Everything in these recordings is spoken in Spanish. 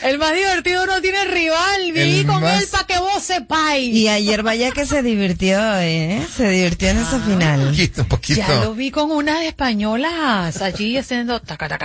El más divertido no tiene rival, viví con él para que vos sepáis. Y ayer vaya que se divirtió, se divirtió en esa final. Poquito. Ya lo vi con unas españolas allí haciendo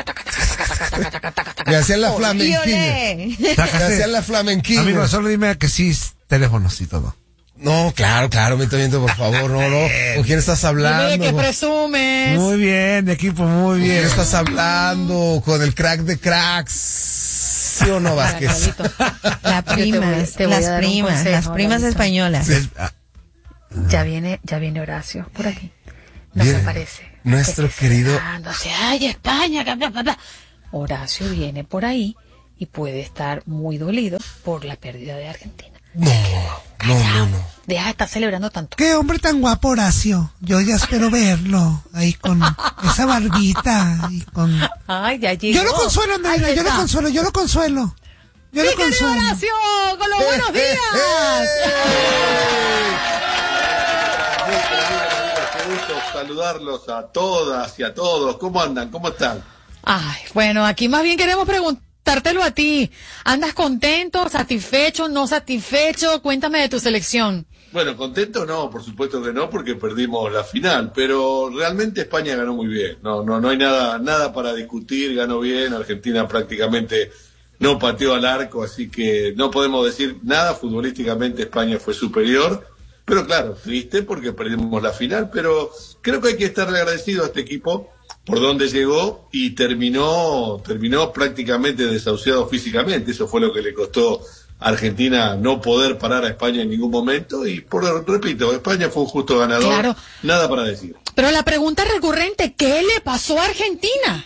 Me hacían la flamenquilla. Me hacían la flamenquilla. Amigo, solo dime que sí, teléfonos y todo. No, claro, miento, por favor, no. ¿Con quién estás hablando? Dime que presumes. Muy bien, equipo, muy bien. ¿Con quién estás hablando? Con el crack de cracks. ¿Sí o no, Vázquez? Las primas españolas. Ya viene Horacio por aquí. No Bien. me parece. Nuestro querido. Ay, España. Horacio viene por ahí y puede estar muy dolido por la pérdida de Argentina. No. Deja de estar celebrando tanto. Qué hombre tan guapo, Horacio. Yo ya espero verlo ahí con esa barbita y con... Ay, ya llegó. Yo lo consuelo, Andreina, yo lo consuelo. ¡Mi querido Horacio! ¡Con los buenos días! Qué gusto saludarlos a todas y a todos. ¿Cómo andan? ¿Cómo están? Ay, bueno, aquí más bien queremos preguntártelo a ti. ¿Andas contento, satisfecho, no satisfecho? Cuéntame de tu selección. Bueno, contento no, por supuesto que no, porque perdimos la final, pero realmente España ganó muy bien. No hay nada para discutir, ganó bien. Argentina prácticamente no pateó al arco, así que no podemos decir nada. Futbolísticamente España fue superior, pero claro, triste porque perdimos la final, pero creo que hay que estarle agradecido a este equipo por donde llegó y terminó prácticamente desahuciado físicamente. Eso fue lo que le costó a Argentina no poder parar a España en ningún momento y repito, España fue un justo ganador. Claro. Nada para decir. Pero la pregunta recurrente, ¿qué le pasó a Argentina?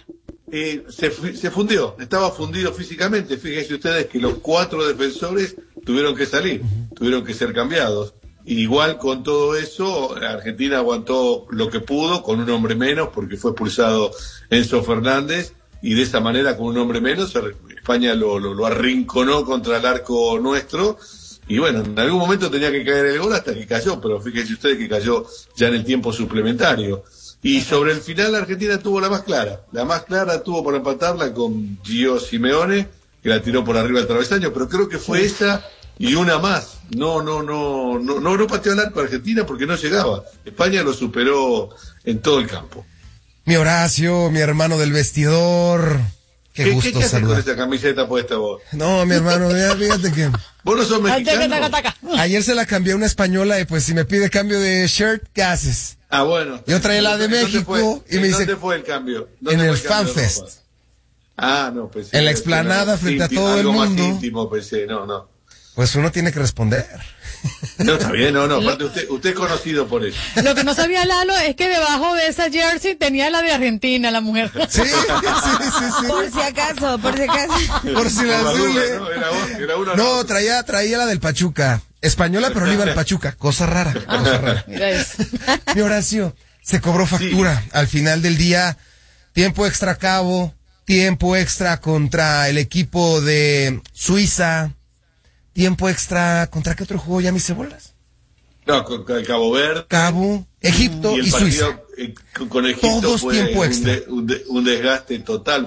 Se fundió, estaba fundido físicamente. Fíjense ustedes que los 4 defensores tuvieron que salir, tuvieron que ser cambiados. Igual con todo eso, Argentina aguantó lo que pudo con un hombre menos porque fue expulsado Enzo Fernández y de esa manera con un hombre menos España lo arrinconó contra el arco nuestro y bueno, en algún momento tenía que caer el gol hasta que cayó, pero fíjense ustedes que cayó ya en el tiempo suplementario. Y sobre el final Argentina tuvo la más clara tuvo por empatarla con Gio Simeone, que la tiró por arriba del travesaño, pero creo que fue esa y una más. No pateó al arco Argentina porque no llegaba. España lo superó en todo el campo. Mi Horacio, mi hermano del vestidor. Qué gusto ¿Qué haces saludar. con esa camiseta puesta vos? No, mi hermano, fíjate que Vos no sos mexicano. ayer se la cambié a una española y pues si me pide cambio de shirt, ¿qué haces? Ah, bueno. Yo traía la de México y me dice... ¿Dónde fue el cambio? En el FanFest. No, pensé. En la explanada frente a todo el algo mundo. Más íntimo, pensé, no. Pues uno tiene que responder. No, está bien, aparte usted es conocido por eso. Lo que no sabía Lalo es que debajo de esa jersey tenía la de Argentina, la mujer. Sí. Por si acaso. Por si la azul. Era uno. No, traía la del Pachuca. Española, pero no iba al Pachuca. Cosa rara. Mira eso. Mi Horacio, se cobró factura. Sí. Al final del día, tiempo extra Cabo, tiempo extra contra el equipo de Suiza, tiempo extra, ¿contra qué otro jugó ya mis cebolas? No, con Cabo Verde. Egipto y Suiza. Con Egipto todos fue tiempo extra. Un desgaste total.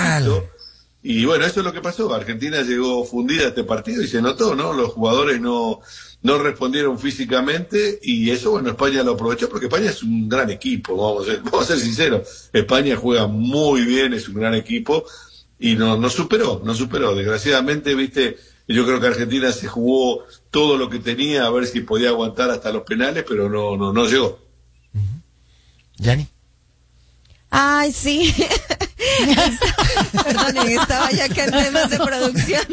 Y bueno, eso es lo que pasó. Argentina llegó fundida a este partido y se notó, ¿no? Los jugadores no respondieron físicamente y eso, bueno, España lo aprovechó porque España es un gran equipo, vamos a ser sinceros. España juega muy bien, es un gran equipo y nos superó. Desgraciadamente, viste, yo creo que Argentina se jugó todo lo que tenía a ver si podía aguantar hasta los penales, pero no llegó. ¿Yani? Ay, sí. Perdón, estaba ya acá en temas de producción.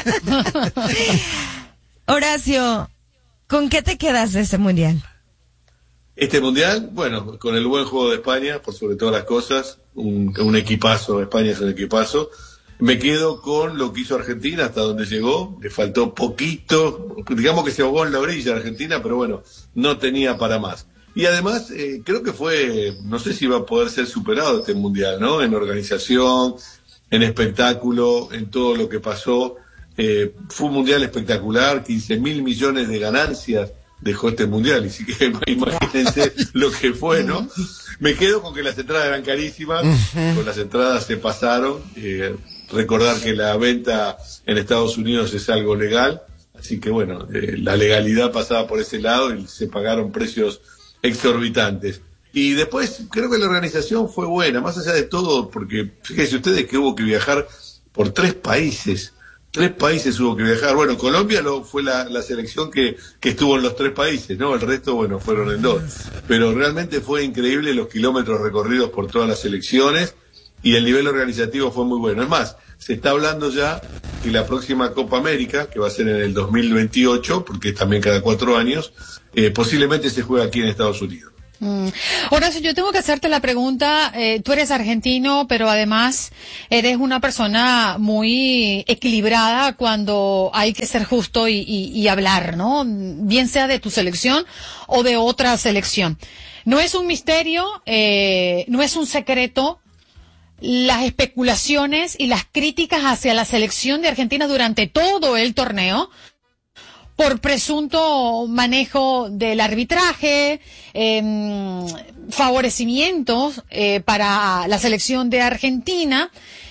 Horacio, ¿con qué te quedas de este mundial? Este mundial, bueno, con el buen juego de España, por sobre todas las cosas, un equipazo, España es un equipazo. Me quedo con lo que hizo Argentina hasta donde llegó, le faltó poquito, digamos que se ahogó en la orilla Argentina, pero bueno, no tenía para más. Y además, creo que no sé si va a poder ser superado este mundial, ¿no? En organización, en espectáculo, en todo lo que pasó. Fue un mundial espectacular, 15.000 millones de ganancias dejó este mundial, y así que imagínense lo que fue, ¿no? Me quedo con que las entradas eran carísimas, con las entradas se pasaron, Recordar que la venta en Estados Unidos es algo legal, así que bueno, la legalidad pasaba por ese lado y se pagaron precios exorbitantes. Y después creo que la organización fue buena, más allá de todo, porque fíjense ustedes que hubo que viajar por 3 países. 3 países hubo que viajar. Bueno, Colombia fue la selección que estuvo en los 3 países, ¿no? El resto, bueno, fueron en 2. Pero realmente fue increíble los kilómetros recorridos por todas las selecciones y el nivel organizativo fue muy bueno. Es más, se está hablando ya que la próxima Copa América, que va a ser en el 2028, porque es también cada 4 años, posiblemente se juega aquí en Estados Unidos. Horacio, yo tengo que hacerte la pregunta, tú eres argentino, pero además eres una persona muy equilibrada cuando hay que ser justo y hablar, ¿no? Bien sea de tu selección o de otra selección. No es un misterio, no es un secreto las especulaciones y las críticas hacia la selección de Argentina durante todo el torneo, por presunto manejo del arbitraje, favorecimientos para la selección de Argentina